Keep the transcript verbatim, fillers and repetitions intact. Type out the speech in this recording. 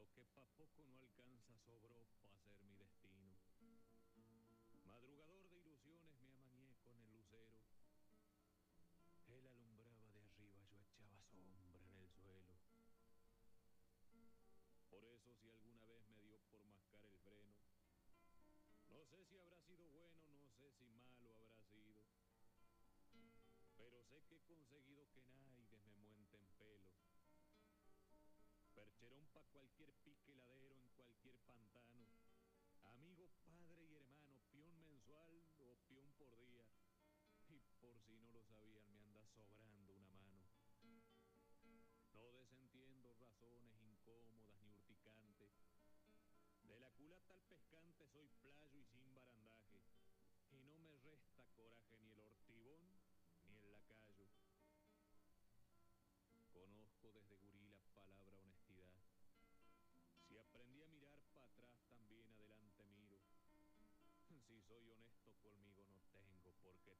Lo que pa' poco no alcanza sobró pa' ser mi destino. Madrugador de ilusiones me amañé con el lucero. Él alumbraba de arriba, yo echaba sombra en el suelo. Por eso si alguna vez me dio por mascar el freno, no sé si habrá sido bueno, no sé si malo habrá sido, pero sé que he conseguido que nadie me muente en pelo. Percherón pa' cualquier pique ladero en cualquier pantano. Amigo, padre y hermano, peón mensual o peón por día. Y por si no lo sabían, me anda sobrando una mano. No desentiendo razones incómodas ni urticantes. De la culata al pescante soy playo y sin barandaje. Y no me resta coraje ni el ortibón ni el lacayo. Conozco desde gurí la palabra honestidad. Si aprendí a mirar para atrás, también adelante miro. Si soy honesto conmigo, no tengo por qué